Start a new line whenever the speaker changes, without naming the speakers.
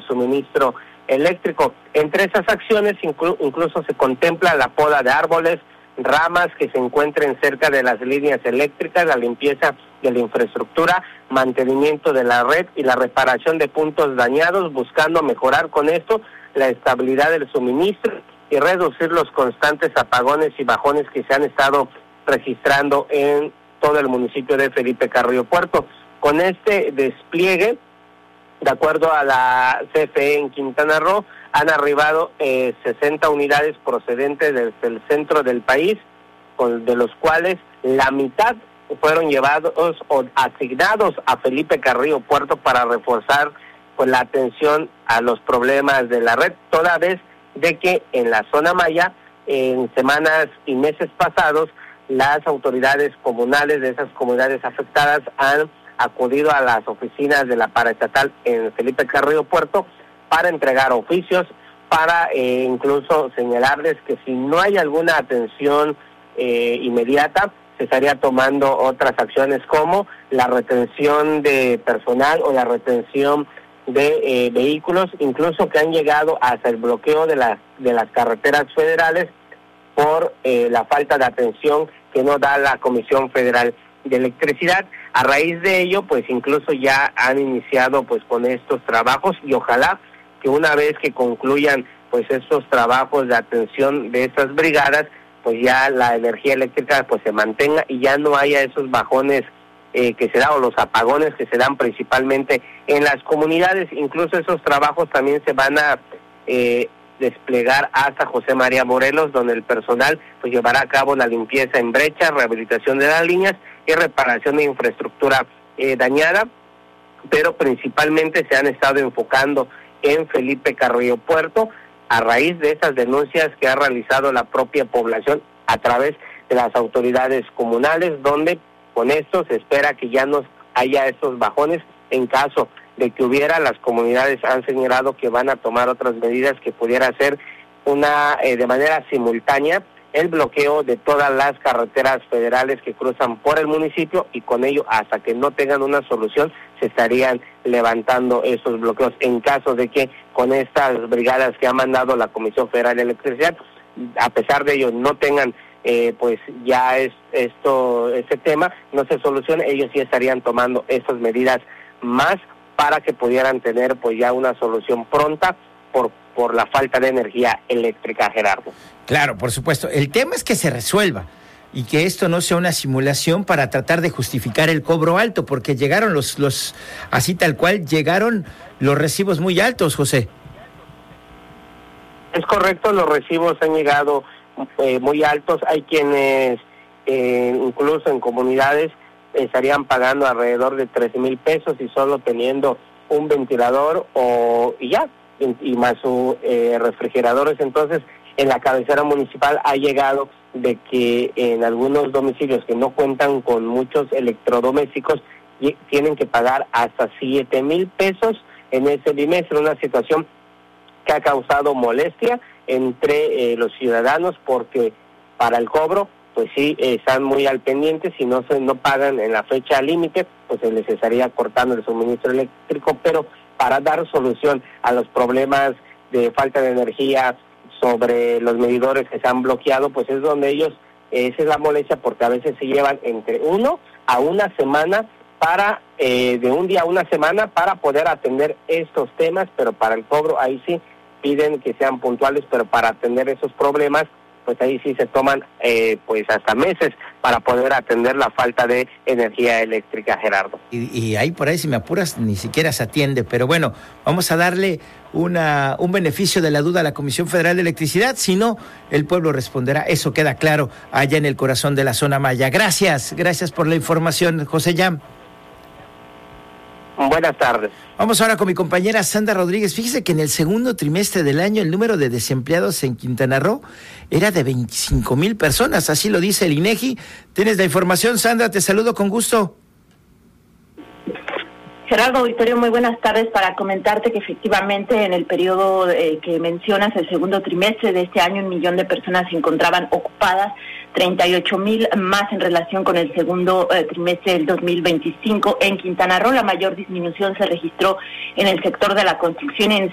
suministro eléctrico. Entre esas acciones incluso se contempla la poda de árboles, ramas que se encuentren cerca de las líneas eléctricas, la limpieza de la infraestructura, mantenimiento de la red y la reparación de puntos dañados, buscando mejorar con esto la estabilidad del suministro y reducir los constantes apagones y bajones que se han estado registrando en todo el municipio de Felipe Carrillo Puerto. Con este despliegue, de acuerdo a la CFE en Quintana Roo, han arribado 60 unidades procedentes desde el centro del país, de los cuales la mitad fueron llevados o asignados a Felipe Carrillo Puerto para reforzar pues la atención a los problemas de la red, toda vez de que en la zona Maya, en semanas y meses pasados, las autoridades comunales de esas comunidades afectadas han acudido a las oficinas de la paraestatal en Felipe Carrillo Puerto para entregar oficios, para incluso señalarles que si no hay alguna atención inmediata, se estaría tomando otras acciones como la retención de personal o la retención de vehículos, incluso que han llegado hasta el bloqueo de las carreteras federales por la falta de atención que no da la Comisión Federal de Electricidad. A raíz de ello, pues incluso ya han iniciado pues con estos trabajos y ojalá que una vez que concluyan pues estos trabajos de atención de estas brigadas, pues ya la energía eléctrica pues se mantenga y ya no haya esos bajones que se dan o los apagones que se dan principalmente en las comunidades. Incluso esos trabajos también se van a desplegar hasta José María Morelos, donde el personal pues llevará a cabo la limpieza en brechas, rehabilitación de las líneas y reparación de infraestructura dañada, pero principalmente se han estado enfocando en Felipe Carrillo Puerto a raíz de esas denuncias que ha realizado la propia población a través de las autoridades comunales, donde con esto se espera que ya no haya esos bajones. En caso de que hubiera, las comunidades han señalado que van a tomar otras medidas que pudiera ser de manera simultánea el bloqueo de todas las carreteras federales que cruzan por el municipio, y con ello, hasta que no tengan una solución, se estarían levantando esos bloqueos. En caso de que con estas brigadas que ha mandado la Comisión Federal de Electricidad, a pesar de ello no tengan pues ya este tema no se solucione, ellos sí estarían tomando estas medidas más para que pudieran tener pues ya una solución pronta por la falta de energía eléctrica, Gerardo.
Claro, por supuesto. El tema es que se resuelva y que esto no sea una simulación para tratar de justificar el cobro alto, porque llegaron los así tal cual, llegaron los recibos muy altos, José.
Es correcto, los recibos han llegado muy altos. Hay quienes incluso en comunidades estarían pagando alrededor de 13,000 pesos y solo teniendo un ventilador y más sus refrigeradores. Entonces, en la cabecera municipal ha llegado de que en algunos domicilios que no cuentan con muchos electrodomésticos tienen que pagar hasta 7,000 pesos en ese bimestre, una situación que ha causado molestia entre los ciudadanos, porque para el cobro pues sí están muy al pendiente. Si no pagan en la fecha límite, pues se les estaría cortando el suministro eléctrico. Pero para dar solución a los problemas de falta de energía sobre los medidores que se han bloqueado, pues es donde ellos, esa es la molestia, porque a veces se llevan entre 1 a 1 semana para, de un día a una semana para poder atender estos temas, pero para el cobro ahí sí piden que sean puntuales, pero para atender esos problemas, pues ahí sí se toman pues hasta meses para poder atender la falta de energía eléctrica, Gerardo.
Y ahí por ahí, si me apuras, ni siquiera se atiende. Pero bueno, vamos a darle un beneficio de la duda a la Comisión Federal de Electricidad. Si no, el pueblo responderá. Eso queda claro allá en el corazón de la zona Maya. Gracias por la información, José Yam.
Buenas tardes.
Vamos ahora con mi compañera Sandra Rodríguez. Fíjese que en el segundo trimestre del año el número de desempleados en Quintana Roo era de 25,000 personas, así lo dice el INEGI. ¿Tienes la información, Sandra? Te saludo con gusto.
Gerardo, Auditorio, muy buenas tardes, para comentarte que efectivamente en el periodo que mencionas, el segundo trimestre de este año, 1 millón de personas se encontraban ocupadas, 38,000 más en relación con el segundo trimestre del 2025 en Quintana Roo. La mayor disminución se registró en el sector de la construcción, en